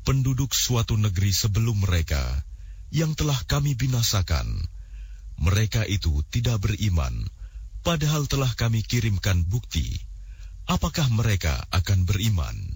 penduduk suatu negeri sebelum mereka yang telah kami binasakan, mereka itu tidak beriman, padahal telah kami kirimkan bukti. Apakah mereka akan beriman?